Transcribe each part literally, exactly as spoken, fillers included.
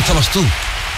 estabas tú?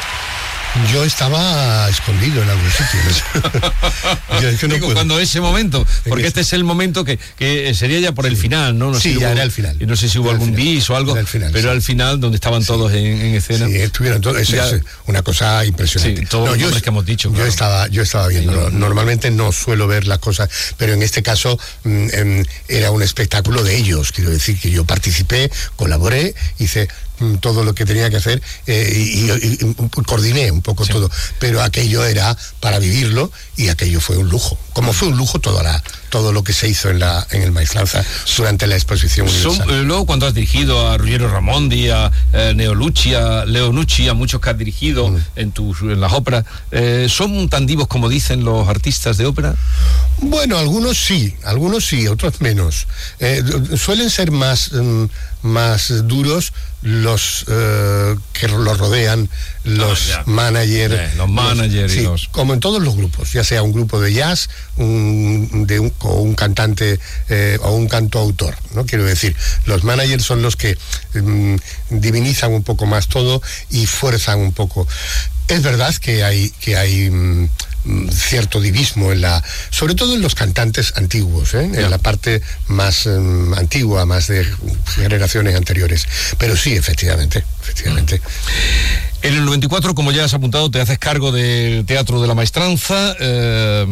Yo estaba escondido en algún sitio. Yo es que no Digo, puedo. cuando ese momento, porque este es el momento que, que sería ya por sí. el final, ¿no? no sí, sé, ya hubo, era el final. Y no sé si hubo era algún bis o algo, final, pero sí. al final, donde estaban sí. todos en, en escena. Sí, estuvieron todos. Eso ya, es una cosa impresionante. Sí, todos no, los yo, nombres que hemos dicho. Yo, claro. estaba, yo estaba viendo. Sí, no, normalmente no suelo ver las cosas, pero en este caso mm, eh, era un espectáculo de ellos. Quiero decir que yo participé, colaboré, hice todo lo que tenía que hacer eh, y, y, y coordiné un poco sí. todo, pero aquello era para vivirlo y aquello fue un lujo, como fue un lujo toda la, todo lo que se hizo en la en el Maestranza durante la exposición universal. Son, eh, luego cuando has dirigido a Ruggero Ramondi, a eh, Neo Lucci, a Leo Nucci, a muchos que has dirigido mm. en, tus, en las óperas, eh, ¿son tan divos como dicen los artistas de ópera? Bueno, algunos sí, algunos sí, otros menos. Eh, suelen ser más, um, más duros los uh, que los rodean, los ah, managers. Yeah, los managers sí, y los... como en todos los grupos, ya sea un grupo de jazz, un, de un, o un cantante eh, o un cantautor, ¿no? Quiero decir, los managers son los que um, divinizan un poco más todo y fuerzan un poco. Es verdad que hay, que hay um, cierto divismo en la, sobre todo en los cantantes antiguos, ¿eh? Yeah. En la parte más um, antigua, más de generaciones anteriores. Pero sí, efectivamente, efectivamente. En el noventa y cuatro, como ya has apuntado, te haces cargo del Teatro de la Maestranza, eh,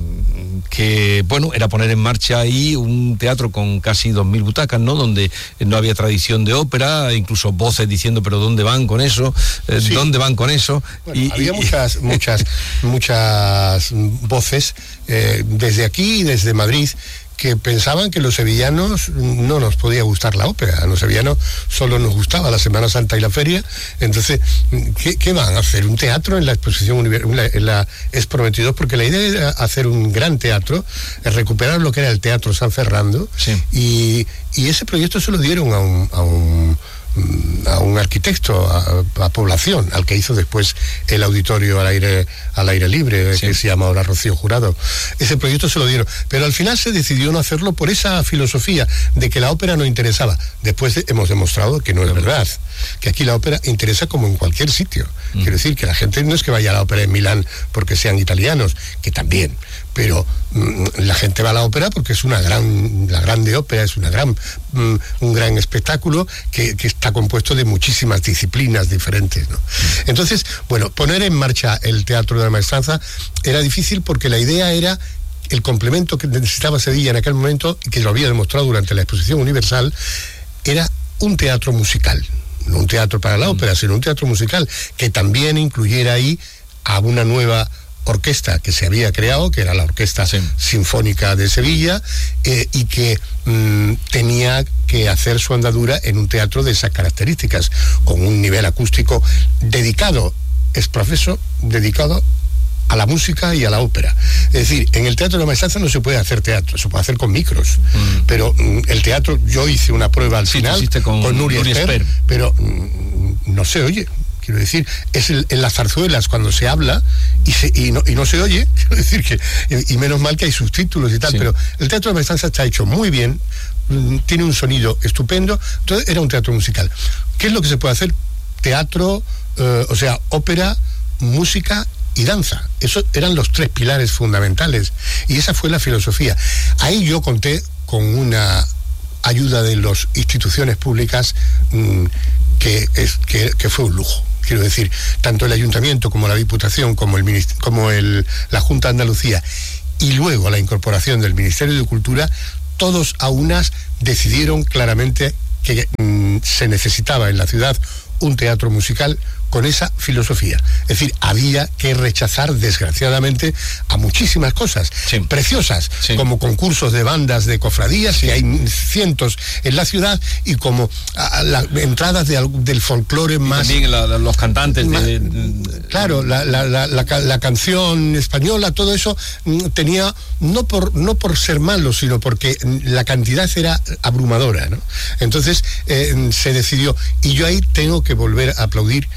que, bueno, era poner en marcha ahí un teatro con casi dos mil butacas, ¿no? Donde no había tradición de ópera, incluso voces diciendo, pero ¿dónde van con eso? Eh, sí. ¿Dónde van con eso? Bueno, y, había y, muchas, muchas, muchas voces, eh, desde aquí y desde Madrid, que pensaban que los sevillanos no nos podía gustar la ópera. A los sevillanos solo nos gustaba la Semana Santa y la feria. Entonces, ¿qué, qué van a hacer? ¿Un teatro en la exposición universal? En la Es Prometidos, porque la idea era hacer un gran teatro, recuperar lo que era el Teatro San Fernando, sí. y, y ese proyecto se lo dieron a un... A un a un arquitecto, a, a población, al que hizo después el auditorio al aire al aire libre, sí. que se llama ahora Rocío Jurado. Ese proyecto se lo dieron, pero al final se decidió no hacerlo por esa filosofía de que la ópera no interesaba. Después de, hemos demostrado que no es verdad, que aquí la ópera interesa como en cualquier sitio. Mm. Quiero decir que la gente no es que vaya a la ópera en Milán porque sean italianos, que también, pero mm, la gente va a la ópera porque es una gran, la grande ópera es una gran, mm, un gran espectáculo que, que está compuesto de muchísimas disciplinas diferentes, ¿no? Entonces, bueno, poner en marcha el Teatro de la Maestranza era difícil porque la idea era el complemento que necesitaba Sevilla en aquel momento, y que lo había demostrado durante la exposición universal, era un teatro musical. No un teatro para la ópera, sino un teatro musical que también incluyera ahí a una nueva orquesta que se había creado, que era la Orquesta sí. Sinfónica de Sevilla, eh, y que mm, tenía que hacer su andadura en un teatro de esas características, con un nivel acústico dedicado, es profeso, dedicado a la música y a la ópera. Es decir, en el Teatro de la Maestranza no se puede hacer teatro, se puede hacer con micros, mm. pero mm, el teatro, yo hice una prueba al sí, final con, con Nuria, Nuria Esper, Esper, pero mm, no se oye. Quiero decir, es el, en las zarzuelas cuando se habla y, se, y, no, y no se oye, quiero decir que, y, y menos mal que hay subtítulos y tal, sí. pero el Teatro de la Maestranza está hecho muy bien, tiene un sonido estupendo, entonces era un teatro musical. ¿Qué es lo que se puede hacer? Teatro, eh, o sea, ópera, música y danza. Esos eran los tres pilares fundamentales y esa fue la filosofía. Ahí yo conté con una ayuda de las instituciones públicas mmm, que, es, que, que fue un lujo. Quiero decir, tanto el Ayuntamiento como la Diputación, como, el, como el, la Junta de Andalucía, y luego la incorporación del Ministerio de Cultura, todos a unas decidieron claramente que mmm, se necesitaba en la ciudad un teatro musical con esa filosofía. Es decir, había que rechazar, desgraciadamente, a muchísimas cosas sí. preciosas, sí. como concursos de bandas de cofradías, sí. que hay cientos en la ciudad, y como a, la, entradas de, del folclore más... También la, la, los cantantes más, de, de... Claro, la, la, la, la, la canción española, todo eso tenía, no por, no por ser malo, sino porque la cantidad era abrumadora, ¿no? Entonces, eh, se decidió, y yo ahí tengo que volver a aplaudir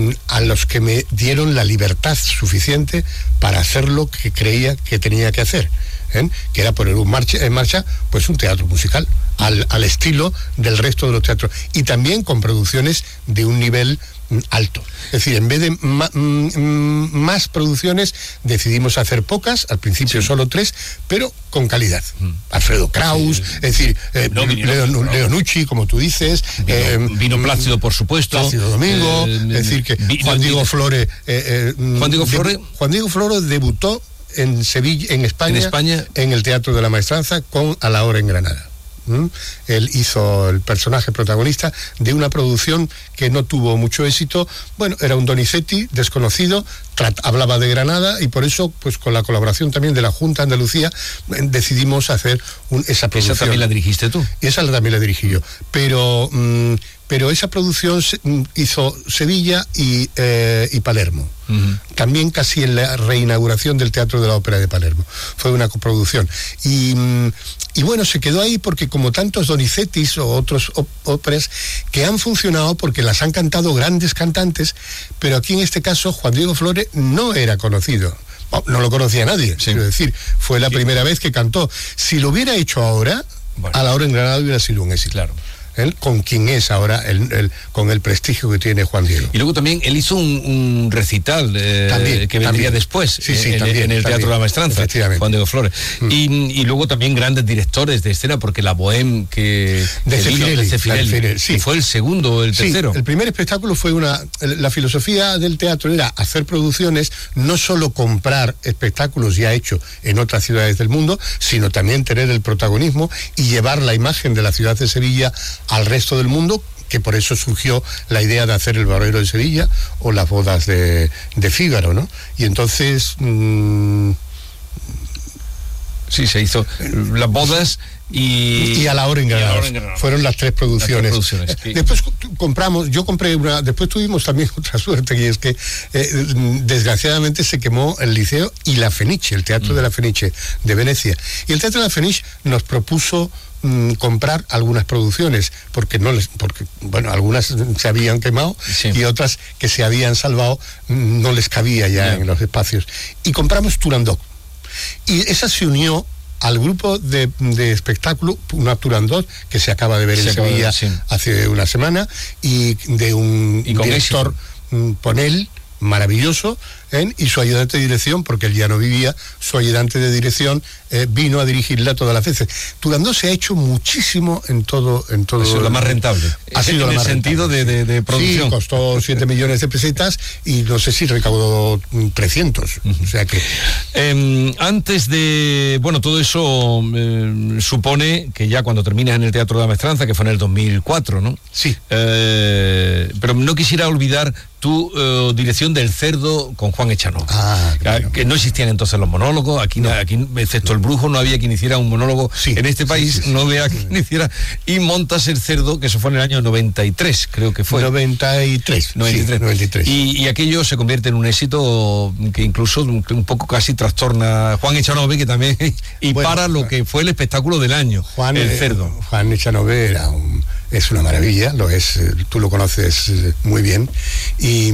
a los que me dieron la libertad suficiente para hacer lo que creía que tenía que hacer, ¿eh? que era poner un marcha, en marcha pues un teatro musical al, al estilo del resto de los teatros, y también con producciones de un nivel alto. Es decir, en vez de ma, m, más producciones, decidimos hacer pocas, al principio sí. solo tres, pero con calidad. Mm. Alfredo Kraus, sí. es decir, eh, no, Leo, no. Leo Nucci, como tú dices. Vino, eh, vino Plácido, por supuesto. Plácido Domingo, eh, es decir, que vino, Juan Diego Flores... Eh, eh, Juan Diego Flores... De, Juan Diego Flores debutó en Sevilla, en España, en España, en el Teatro de la Maestranza, con A la hora en Granada. ¿Mm? Él hizo el personaje protagonista de una producción que no tuvo mucho éxito. Bueno, era un Donizetti desconocido, hablaba de Granada, y por eso, pues con la colaboración también de la Junta de Andalucía, decidimos hacer un, esa producción. ¿Esa también la dirigiste tú? Esa también la dirigí yo. Pero, mmm, pero esa producción se, hizo Sevilla y, eh, y Palermo. Uh-huh. También casi en la reinauguración del Teatro de la Ópera de Palermo. Fue una coproducción. Y, y bueno, se quedó ahí porque, como tantos Donizettis o otros óperas que han funcionado porque las han cantado grandes cantantes, pero aquí en este caso Juan Diego Flores no era conocido. No lo conocía nadie, sí. quiero decir, fue la sí. primera vez que cantó. Si lo hubiera hecho ahora, bueno. A la hora en Granada hubiera sido un éxito. Claro. Él, con quien es ahora, el, el, con el prestigio que tiene Juan Diego. Y luego también él hizo un, un recital eh, también, que vendría también. después sí, sí, en, también, en el Teatro también, de la Maestranza, Juan Diego Flores. Mm. Y, y luego también grandes directores de escena, porque la Bohème que, de que Zeffirelli, vino, de Zeffirelli, Zeffirelli, sí. que fue el segundo o el sí, tercero. El primer espectáculo fue una... La filosofía del teatro era hacer producciones, no solo comprar espectáculos ya hechos en otras ciudades del mundo, sino también tener el protagonismo y llevar la imagen de la ciudad de Sevilla al resto del mundo, que por eso surgió la idea de hacer el Barbero de Sevilla o las bodas de, de Fígaro, ¿no? Y entonces... Mmm, sí, se hizo las bodas y... Y a la hora en Granada. Fueron las tres producciones. Las tres producciones. Después compramos, yo compré una... Después tuvimos también otra suerte, y es que eh, desgraciadamente se quemó el Liceo y la Fenice, el Teatro mm. de la Fenice de Venecia. Y el Teatro de la Fenice nos propuso comprar algunas producciones porque no les porque bueno algunas se habían quemado sí. y otras que se habían salvado no les cabía ya yeah. en los espacios, y compramos Turandot, y esa se unió al grupo de, de espectáculo, una Turandot que se acaba de ver se en Sevilla sí. hace una semana, y de un y director éxito. Ponel maravilloso, ¿eh? Y su ayudante de dirección, porque él ya no vivía, su ayudante de dirección eh, vino a dirigirla todas las veces. Turandot se ha hecho muchísimo en todo... En todo ha sido la más rentable. Ha sido en la más el sentido de, de, de producción. Sí, costó siete millones de pesetas y no sé si recaudó trescientos. Uh-huh. O sea que... Eh, antes de... Bueno, todo eso eh, supone que ya cuando terminas en el Teatro de la Maestranza, que fue en el dos mil cuatro, ¿no? Sí. Eh, pero no quisiera olvidar tu uh, dirección del Cerdo con Juan Echanove. Ah, claro. Que no existían entonces los monólogos, aquí, no. aquí excepto el Brujo, no había quien hiciera un monólogo sí, en este país, sí, sí, sí. no había quien hiciera, y montas el Cerdo, que eso fue en el año noventa y tres, creo que fue. noventa y tres. noventa y tres. Sí, noventa y tres. Y, y aquello se convierte en un éxito que incluso un, un poco casi trastorna a Juan Echanove, que también, y bueno, para lo que fue el espectáculo del año, Juan, el Cerdo. Eh, Juan Echanove era un... es una maravilla, lo es, tú lo conoces muy bien, y,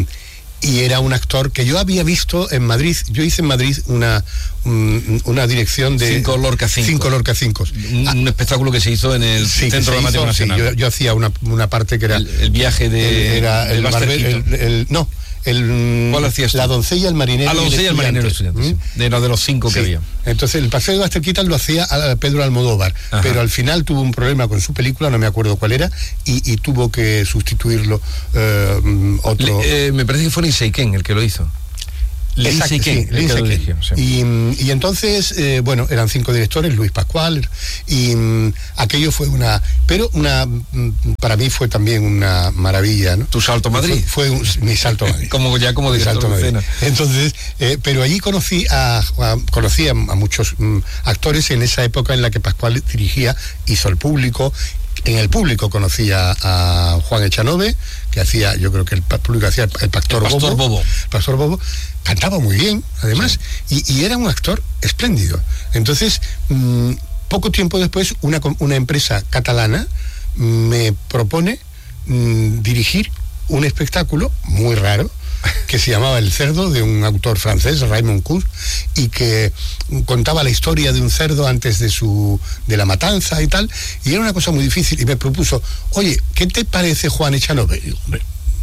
y era un actor que yo había visto en Madrid. Yo hice en Madrid una, un, una dirección de... Cinco Lorca Cinco. Cinco Lorca Cinco. Un, un espectáculo que se hizo en el sí, Centro Dramático hizo, Nacional. Sí, yo, yo hacía una, una parte que era... El, el viaje de... El, era el, barbe, el, el No, el, ¿cuál hacías tú? La doncella, el marinero. Ah, la doncella, el marinero, estudiante. ¿Mm? Sí. De, de los cinco sí. que había. Entonces, el paseo de Basterquitas lo hacía a Pedro Almodóvar, ajá. pero al final tuvo un problema con su película, no me acuerdo cuál era, y, y tuvo que sustituirlo eh, otro... Le, eh, me parece que fue Lindsay Ken el que lo hizo. Exacto, sí, Lindsay Ken. Sí. Y, y entonces, eh, bueno, eran cinco directores, Luis Pascual, y um, aquello fue una... Pero una para mí fue también una maravilla, ¿no? ¿Tu salto a Madrid? Fue, fue un, mi salto a Madrid. como ya como director de escena. Entonces, eh, pero allí conocí a, a, conocí a, a muchos um, actores en esa época en la que Pascual dirigía, hizo El Público. En El Público conocí a, a Juan Echanove, que hacía, yo creo que el público hacía el Pastor, el Pastor Bobo. Bobo. Pastor Bobo. Cantaba muy bien, además, sí. y, y era un actor espléndido. Entonces, mmm, poco tiempo después, una, una empresa catalana me propone mmm, dirigir un espectáculo muy raro, que se llamaba El Cerdo, de un autor francés, Raymond Cour, y que contaba la historia de un cerdo antes de su de la matanza y tal, y era una cosa muy difícil, y me propuso, oye, ¿qué te parece Juan Echanove? Y digo, hombre,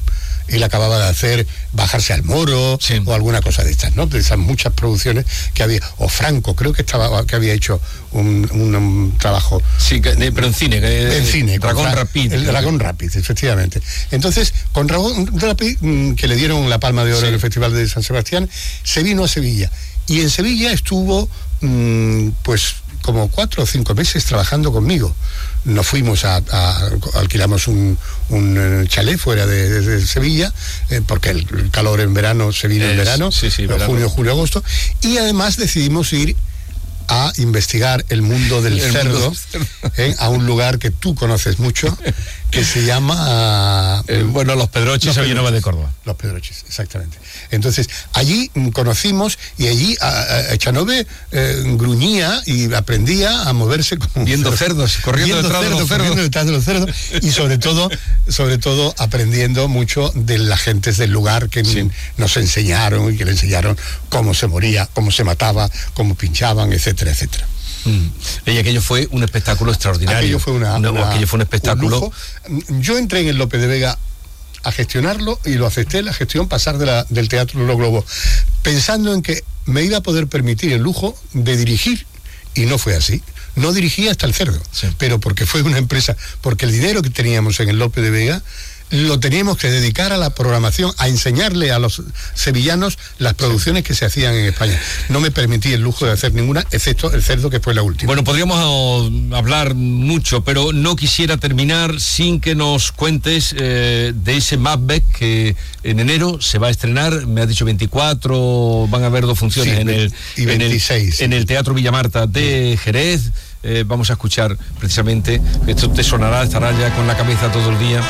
él acababa de hacer Bajarse al Moro, sí, o alguna cosa de estas, ¿no? De esas muchas producciones que había, o Franco, creo que estaba que había hecho un, un, un trabajo. Sí, que, pero en cine, que, en cine, Dragón Rapid. El Dragón Rapid, efectivamente. Entonces, con Dragón Rapid, que le dieron la Palma de Oro, sí, en el Festival de San Sebastián, se vino a Sevilla. Y en Sevilla estuvo, mmm, pues, como cuatro o cinco meses trabajando conmigo. Nos fuimos a, a alquilamos un, un chalet fuera de, de, de Sevilla, eh, porque el, el calor en verano se vino es, en verano, sí, sí, verano, junio, julio, agosto, y además decidimos ir a investigar el mundo del el cerdo, mundo del cerdo. Eh, a un lugar que tú conoces mucho, que se llama... Eh, bueno, Los Pedroches, en Villanueva de Córdoba. Los Pedroches, exactamente. Entonces, allí conocimos, y allí a, a Echanove eh, gruñía y aprendía a moverse como... Viendo cerdos, corriendo detrás de los cerdos. Corriendo detrás de los cerdos, y sobre todo, sobre todo aprendiendo mucho de las gentes del lugar que sí, nos enseñaron, y que le enseñaron cómo se moría, cómo se mataba, cómo pinchaban, etcétera, etcétera. Mm. Y aquello fue un espectáculo extraordinario. Aquello fue, una, una, una, aquello fue un espectáculo. Un Yo entré en el Lope de Vega a gestionarlo y lo acepté, la gestión, pasar de la, del Teatro Los Globos, pensando en que me iba a poder permitir el lujo de dirigir, y no fue así. No dirigí hasta el cerdo, sí, pero porque fue una empresa, porque el dinero que teníamos en el Lope de Vega lo teníamos que dedicar a la programación, a enseñarle a los sevillanos las producciones que se hacían en España. No me permití el lujo de hacer ninguna, excepto el cerdo, que fue la última. Bueno, podríamos hablar mucho, pero no quisiera terminar sin que nos cuentes eh, de ese Macbeth que en enero se va a estrenar. Me has dicho veinticuatro, van a haber dos funciones, sí, en el y veintiséis. En el, en el Teatro Villamarta de Jerez. Eh, vamos a escuchar precisamente, esto te sonará, estará ya con la cabeza todo el día.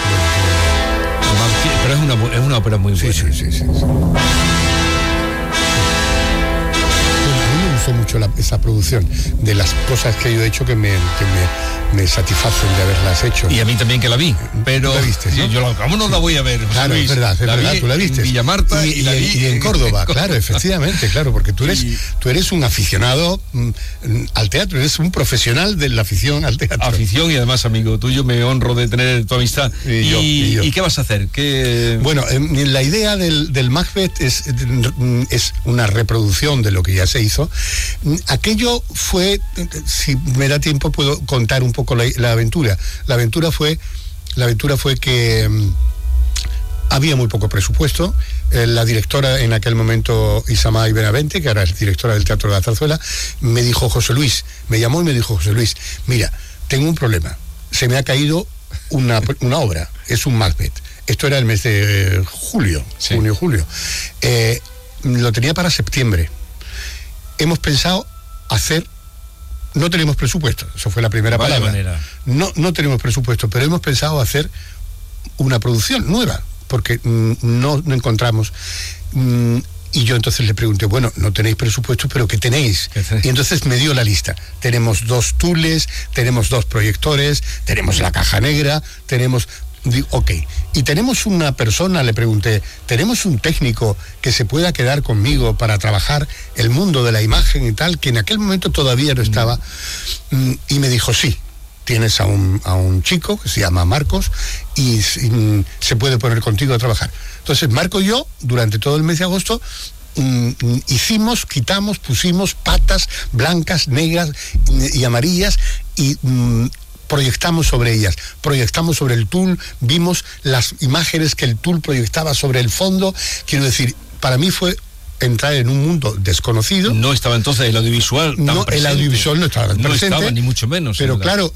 Pero es una, es una ópera muy buena. Sí, sí, sí, sí, sí. Bueno, a mí me gustó mucho la, esa producción, de las cosas que yo he hecho que me, que me, me satisfacen de haberlas hecho. Y a mí también, que la vi, pero... ¿La viste, no? Sí, yo la, ¿cómo no la voy a ver? Claro, Luis, es verdad, es la verdad, vi tú la viste. En Villamarta y, y, y, la vi y en Córdoba, en claro, efectivamente, claro, porque tú eres, y, tú eres un aficionado mm, al teatro, eres un profesional de la afición al teatro. Afición, y además, amigo tuyo, me honro de tener tu amistad. Y, y, yo, y, yo. ¿Y qué vas a hacer? ¿Qué... Bueno, eh, la idea del, del Macbeth es, es una reproducción de lo que ya se hizo. Aquello fue, si me da tiempo puedo contar un poco la, la aventura. La aventura fue, la aventura fue que um, había muy poco presupuesto. Eh, la directora en aquel momento, Isamay Benavente, que ahora es directora del Teatro de la Zarzuela, me dijo, José Luis, me llamó y me dijo, José Luis, mira, tengo un problema. Se me ha caído una, una obra, es un Macbeth. Esto era el mes de eh, julio, sí, junio, julio. Eh, lo tenía para septiembre. Hemos pensado hacer, no tenemos presupuesto, eso fue la primera Vaya palabra. Manera. No, no tenemos presupuesto, pero hemos pensado hacer una producción nueva, porque mm, no, no encontramos. Mm, y yo entonces le pregunté, bueno, no tenéis presupuesto, pero ¿qué tenéis? ¿Qué tenéis? Y entonces me dio la lista. Tenemos dos tules, tenemos dos proyectores, tenemos la caja negra, tenemos... Digo, ok, y tenemos una persona, le pregunté, ¿tenemos un técnico que se pueda quedar conmigo para trabajar el mundo de la imagen y tal? Que en aquel momento todavía no estaba. Mm, y me dijo, sí, tienes a un, a un chico que se llama Marcos y, y se puede poner contigo a trabajar. Entonces, Marco y yo, durante todo el mes de agosto, mm, hicimos, quitamos, pusimos patas blancas, negras y amarillas y... Mm, proyectamos sobre ellas, proyectamos sobre el tul, vimos las imágenes que el tul proyectaba sobre el fondo. Quiero decir, para mí fue entrar en un mundo desconocido. No estaba entonces el audiovisual tan no, presente. El audiovisual no estaba tan no presente. No estaba, ni mucho menos. Pero claro,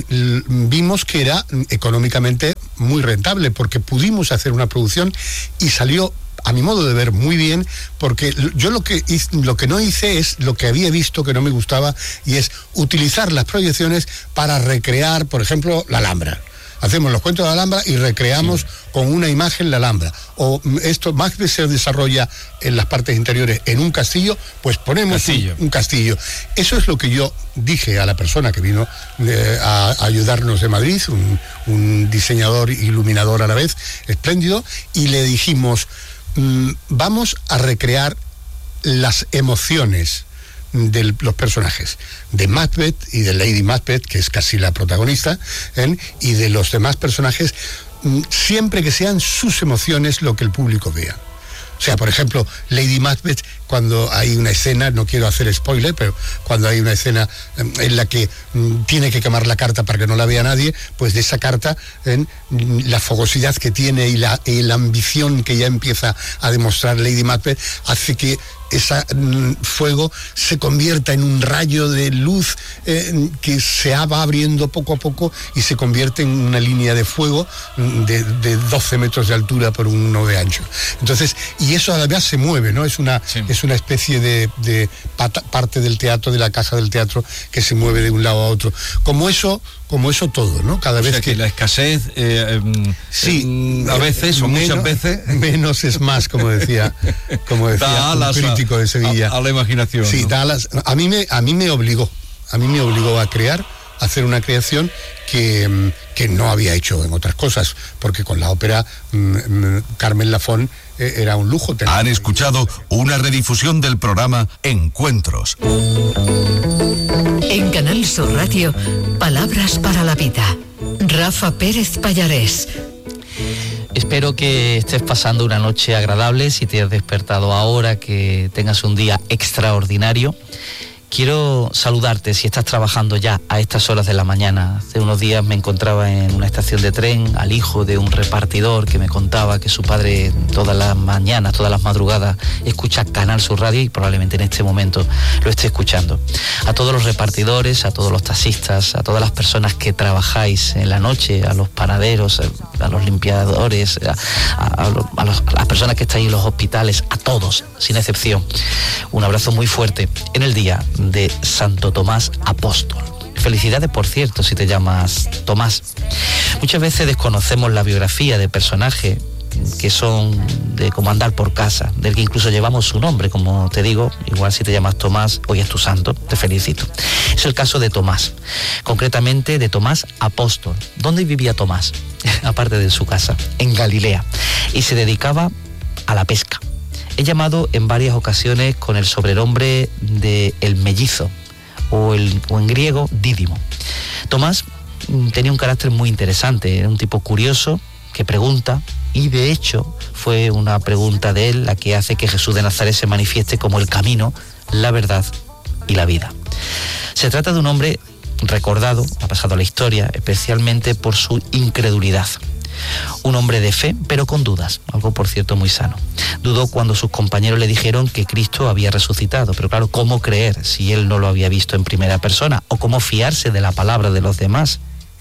vimos que era económicamente muy rentable, porque pudimos hacer una producción y salió, a mi modo de ver, muy bien, porque yo lo que hice, lo que no hice es lo que había visto que no me gustaba, y es utilizar las proyecciones para recrear, por ejemplo, la Alhambra. Hacemos los cuentos de la Alhambra y recreamos sí. con una imagen la Alhambra. O esto, Macbeth se desarrolla en las partes interiores en un castillo, pues ponemos castillo. Un, un castillo. Eso es lo que yo dije a la persona que vino eh, a, a ayudarnos de Madrid, un, un diseñador, iluminador a la vez, espléndido, y le dijimos, mmm, vamos a recrear las emociones de los personajes, de Macbeth y de Lady Macbeth, que es casi la protagonista, ¿eh? Y de los demás personajes, siempre que sean sus emociones lo que el público vea. O sea, por ejemplo, Lady Macbeth, cuando hay una escena, no quiero hacer spoiler, pero cuando hay una escena en la que mm, tiene que quemar la carta para que no la vea nadie, pues de esa carta, en, la fogosidad que tiene y la, y la ambición que ya empieza a demostrar Lady Macbeth hace que ese mm, fuego se convierta en un rayo de luz eh, que se va abriendo poco a poco y se convierte en una línea de fuego de, de doce metros de altura por uno de ancho. Entonces, y eso además se mueve, ¿no? Es una, sí. es una especie de, de pata, parte del teatro, de la casa del teatro, que se mueve de un lado a otro. Como eso, como eso todo, ¿no? Cada o vez sea que... que la escasez, eh, sí, eh, a veces o menos, muchas veces... Menos es más, como decía, como decía un crítico de Sevilla. A, a la imaginación. Sí, ¿no? da las, a mí me, a mí me obligó, a mí me obligó a crear, a hacer una creación que, que no había hecho en otras cosas, porque con la ópera mmm, Carmen Lafón eh, era un lujo. Han escuchado una redifusión del programa Encuentros. En Canal Sur Radio, Palabras para la Vida. Rafa Pérez Pallarés. Espero que estés pasando una noche agradable, si te has despertado ahora, que tengas un día extraordinario. Quiero saludarte si estás trabajando ya a estas horas de la mañana. Hace unos días me encontraba en una estación de tren al hijo de un repartidor que me contaba que su padre todas las mañanas, todas las madrugadas, escucha Canal Sur Radio y probablemente en este momento lo esté escuchando. A todos los repartidores, a todos los taxistas, a todas las personas que trabajáis en la noche, a los panaderos, a los limpiadores, a, a, a, los, a las personas que estáis en los hospitales, a todos, sin excepción. Un abrazo muy fuerte en el día de Santo Tomás Apóstol. Felicidades, por cierto, si te llamas Tomás. Muchas veces desconocemos la biografía de personajes que son de como andar por casa, del que incluso llevamos su nombre, como te digo, igual si te llamas Tomás, hoy es tu santo, te felicito. Es el caso de Tomás, concretamente de Tomás Apóstol. ¿Dónde vivía Tomás? Aparte de su casa, en Galilea, y se dedicaba a la pesca. He llamado en varias ocasiones con el sobrenombre de el mellizo, o, el, o en griego Dídimo. Tomás tenía un carácter muy interesante, era un tipo curioso que pregunta, y de hecho fue una pregunta de él la que hace que Jesús de Nazaret se manifieste como el camino, la verdad y la vida. Se trata de un hombre recordado, ha pasado a la historia, especialmente por su incredulidad. Un hombre de fe, pero con dudas, algo por cierto muy sano. Dudó cuando sus compañeros le dijeron que Cristo había resucitado, pero claro, ¿cómo creer si él no lo había visto en primera persona? ¿O cómo fiarse de la palabra de los demás?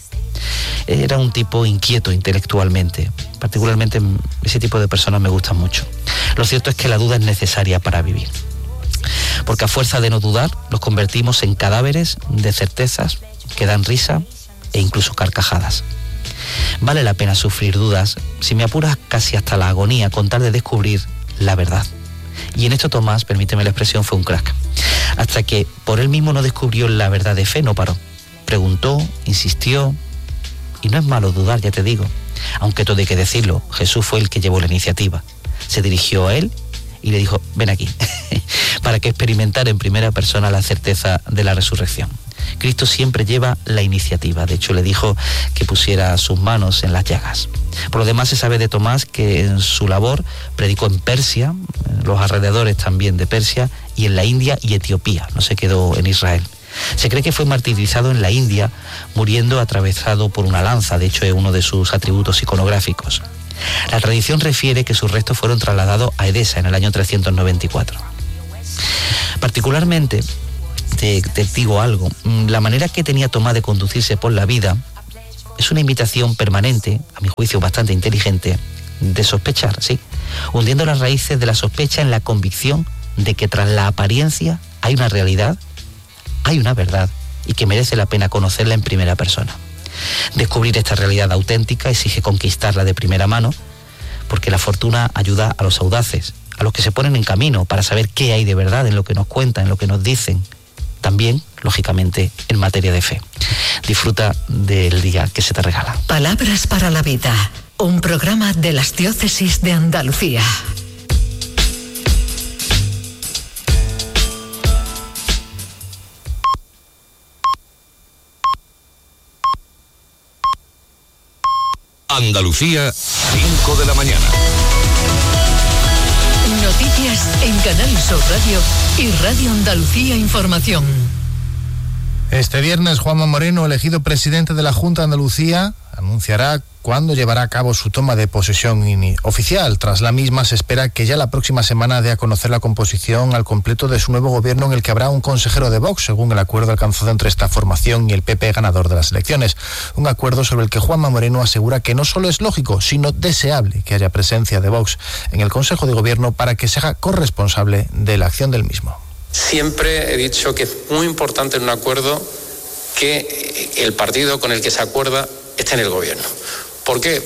Era un tipo inquieto intelectualmente, particularmente ese tipo de personas me gustan mucho. Lo cierto es que la duda es necesaria para vivir, porque a fuerza de no dudar, nos convertimos en cadáveres de certezas que dan risa e incluso carcajadas. Vale la pena sufrir dudas, si me apuras casi hasta la agonía, con tal de descubrir la verdad. Y en esto Tomás, permíteme la expresión, fue un crack. Hasta que por él mismo no descubrió la verdad de fe, no paró. Preguntó, insistió, y no es malo dudar, ya te digo. Aunque todo hay que decirlo, Jesús fue el que llevó la iniciativa. Se dirigió a él y le dijo, ven aquí, para que experimentara en primera persona la certeza de la resurrección. Cristo siempre lleva la iniciativa. De hecho, le dijo que pusiera sus manos en las llagas. Por lo demás, se sabe de Tomás que en su labor predicó en Persia, en los alrededores también de Persia, y en la India y Etiopía. No se quedó en Israel. Se cree que fue martirizado en la India, muriendo atravesado por una lanza. De hecho, es uno de sus atributos iconográficos. La tradición refiere que sus restos fueron trasladados a Edesa en el año trescientos noventa y cuatro. Particularmente, Te, te digo algo, la manera que tenía Tomás de conducirse por la vida es una invitación permanente, a mi juicio bastante inteligente, de sospechar, sí, hundiendo las raíces de la sospecha en la convicción de que tras la apariencia hay una realidad, hay una verdad y que merece la pena conocerla en primera persona. Descubrir esta realidad auténtica exige conquistarla de primera mano, porque la fortuna ayuda a los audaces, a los que se ponen en camino para saber qué hay de verdad en lo que nos cuentan, en lo que nos dicen. También, lógicamente, en materia de fe. Disfruta del día que se te regala. Palabras para la Vida, un programa de las diócesis de Andalucía. Andalucía, cinco de la mañana. Noticias en Canal Sur Radio y Radio Andalucía Información. Este viernes, Juanma Moreno, elegido presidente de la Junta de Andalucía, anunciará cuándo llevará a cabo su toma de posesión oficial. Tras la misma, se espera que ya la próxima semana dé a conocer la composición al completo de su nuevo gobierno, en el que habrá un consejero de Vox, según el acuerdo alcanzado entre esta formación y el P P ganador de las elecciones. Un acuerdo sobre el que Juanma Moreno asegura que no solo es lógico, sino deseable que haya presencia de Vox en el Consejo de Gobierno para que se haga corresponsable de la acción del mismo. Siempre he dicho que es muy importante en un acuerdo que el partido con el que se acuerda esté en el gobierno. ¿Por qué?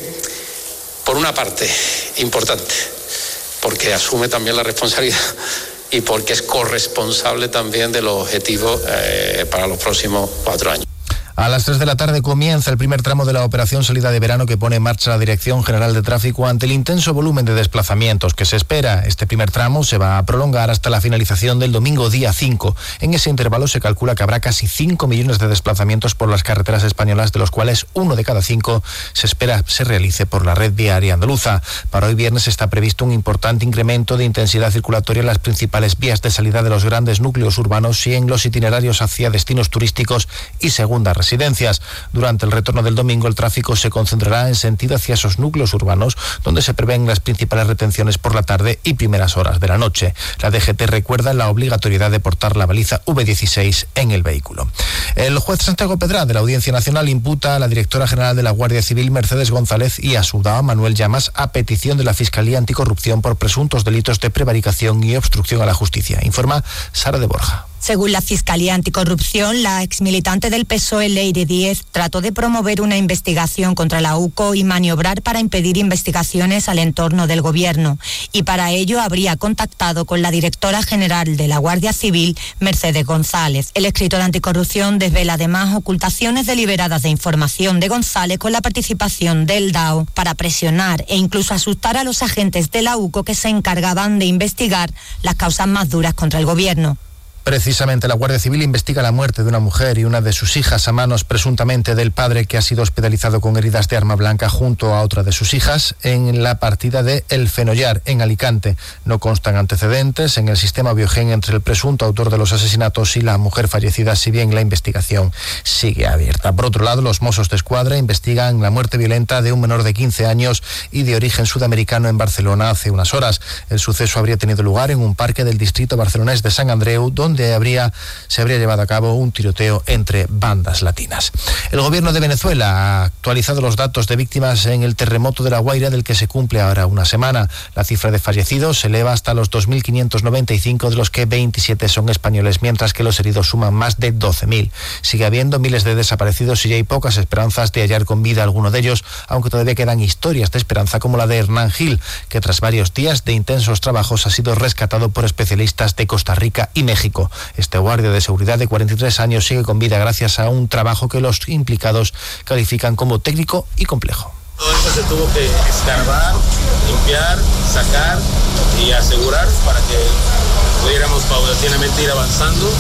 Por una parte, importante, porque asume también la responsabilidad y porque es corresponsable también de los objetivos eh, para los próximos cuatro años. A las tres de la tarde comienza el primer tramo de la operación salida de verano que pone en marcha la Dirección General de Tráfico ante el intenso volumen de desplazamientos que se espera. Este primer tramo se va a prolongar hasta la finalización del domingo día cinco. En ese intervalo se calcula que habrá casi cinco millones de desplazamientos por las carreteras españolas, de los cuales uno de cada cinco se espera se realice por la red viaria andaluza. Para hoy viernes está previsto un importante incremento de intensidad circulatoria en las principales vías de salida de los grandes núcleos urbanos y en los itinerarios hacia destinos turísticos y segundas residencias. Durante el retorno del domingo, el tráfico se concentrará en sentido hacia esos núcleos urbanos, donde se prevén las principales retenciones por la tarde y primeras horas de la noche. La D G T recuerda la obligatoriedad de portar la baliza V dieciséis en el vehículo. El juez Santiago Pedrá, de la Audiencia Nacional, imputa a la directora general de la Guardia Civil, Mercedes González, y a su dama, Manuel Llamas, a petición de la Fiscalía Anticorrupción por presuntos delitos de prevaricación y obstrucción a la justicia. Informa Sara de Borja. Según la Fiscalía Anticorrupción, la exmilitante del P S O E, Leire Díez, trató de promover una investigación contra la U C O y maniobrar para impedir investigaciones al entorno del gobierno. Y para ello habría contactado con la directora general de la Guardia Civil, Mercedes González. El escrito de Anticorrupción desvela además ocultaciones deliberadas de información de González con la participación del D A O para presionar e incluso asustar a los agentes de la U C O que se encargaban de investigar las causas más duras contra el gobierno. Precisamente la Guardia Civil investiga la muerte de una mujer y una de sus hijas a manos presuntamente del padre, que ha sido hospitalizado con heridas de arma blanca junto a otra de sus hijas en la partida de El Fenollar, en Alicante. No constan antecedentes en el sistema Biogen entre el presunto autor de los asesinatos y la mujer fallecida, si bien la investigación sigue abierta. Por otro lado, los Mossos de Escuadra investigan la muerte violenta de un menor de quince años y de origen sudamericano en Barcelona hace unas horas. El suceso habría tenido lugar en un parque del distrito barcelonés de Sant Andreu, donde Habría, se habría llevado a cabo un tiroteo entre bandas latinas. El gobierno de Venezuela ha actualizado los datos de víctimas en el terremoto de La Guaira, del que se cumple ahora una semana. La cifra de fallecidos se eleva hasta los dos mil quinientos noventa y cinco, de los que veintisiete son españoles, mientras que los heridos suman más de doce mil. Sigue habiendo miles de desaparecidos y ya hay pocas esperanzas de hallar con vida a alguno de ellos, aunque todavía quedan historias de esperanza, como la de Hernán Gil, que tras varios días de intensos trabajos ha sido rescatado por especialistas de Costa Rica y México. Este guardia de seguridad de cuarenta y tres años sigue con vida gracias a un trabajo que los implicados califican como técnico y complejo. Todo esto se tuvo que escarbar, limpiar, sacar y asegurar para que pudiéramos paulatinamente ir avanzando.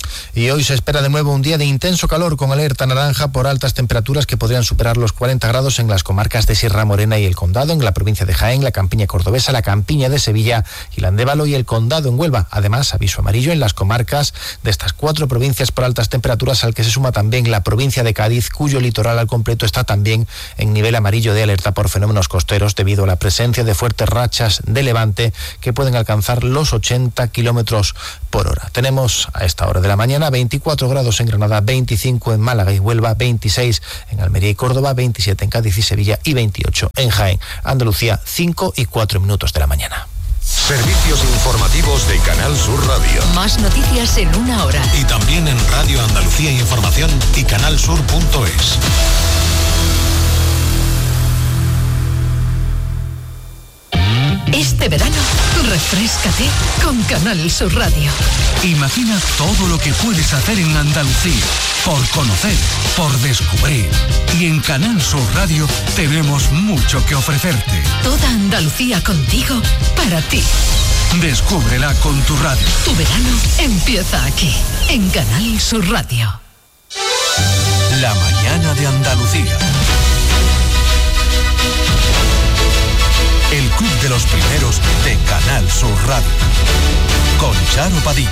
Y hoy se espera de nuevo un día de intenso calor, con alerta naranja por altas temperaturas que podrían superar los cuarenta grados en las comarcas de Sierra Morena y El Condado, en la provincia de Jaén, la Campiña cordobesa, la Campiña de Sevilla y la Andévalo y El Condado en Huelva. Además, aviso amarillo en las comarcas de estas cuatro provincias por altas temperaturas, al que se suma también la provincia de Cádiz, cuyo litoral al completo está también en nivel amarillo de alerta por fenómenos costeros debido a la presencia de fuertes rachas de levante que pueden alcanzar los ochenta kilómetros por hora. Tenemos a esta hora de la mañana veinticuatro grados en Granada, veinticinco en Málaga y Huelva, veintiséis en Almería y Córdoba, veintisiete en Cádiz y Sevilla y veintiocho en Jaén. Andalucía, cinco y cuatro minutos de la mañana. Servicios informativos de Canal Sur Radio. Más noticias en una hora. Y también en Radio Andalucía Información y canalsur punto es. Este verano, refréscate con Canal Sur Radio. Imagina todo lo que puedes hacer en Andalucía, por conocer, por descubrir. Y en Canal Sur Radio tenemos mucho que ofrecerte. Toda Andalucía contigo, para ti. Descúbrela con tu radio. Tu verano empieza aquí, en Canal Sur Radio. La mañana de Andalucía. El Club de los Primeros de Canal Sur Radio. Con Charo Padilla.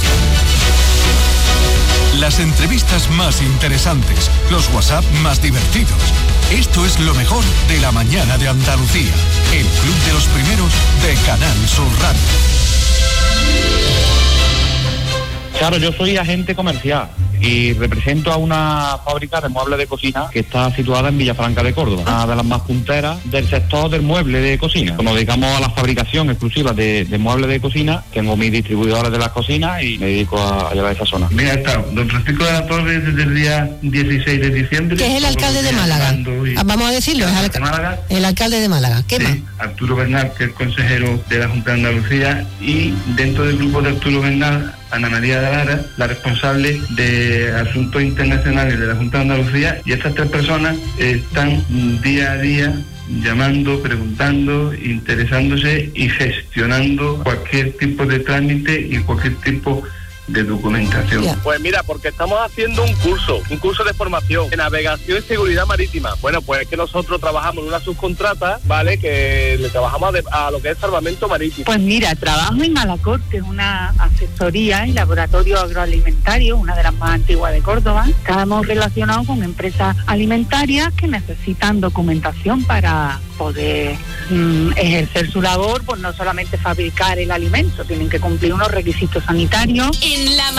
Las entrevistas más interesantes, los WhatsApp más divertidos. Esto es lo mejor de la mañana de Andalucía. El Club de los Primeros de Canal Sur Radio. Claro, yo soy agente comercial y represento a una fábrica de muebles de cocina que está situada en Villafranca de Córdoba, una de las más punteras del sector del mueble de cocina. Nos dedicamos a la fabricación exclusiva de, de muebles de cocina. Tengo mis distribuidores de las cocinas y me dedico a, a llevar esa zona. Mira, está don Francisco de la Torre desde el día dieciséis de diciembre. Que es el alcalde de Málaga. Y... Vamos a decirlo, es alca... de Málaga. El alcalde de Málaga. ¿Qué sí, más? Arturo Bernal, que es consejero de la Junta de Andalucía, y dentro del grupo de Arturo Bernal, Ana María de Lara, la responsable de Asuntos Internacionales de la Junta de Andalucía, y estas tres personas están día a día llamando, preguntando, interesándose y gestionando cualquier tipo de trámite y cualquier tipo de documentación. Pues mira, porque estamos haciendo un curso, un curso de formación de navegación y seguridad marítima. Bueno, pues es que nosotros trabajamos en una subcontrata, ¿vale? Que le trabajamos a, a lo que es salvamento marítimo. Pues mira, trabajo en Malacor, que es una asesoría y laboratorio agroalimentario, una de las más antiguas de Córdoba. Estamos relacionados con empresas alimentarias que necesitan documentación para poder mm, ejercer su labor, pues no solamente fabricar el alimento, tienen que cumplir unos requisitos sanitarios. En la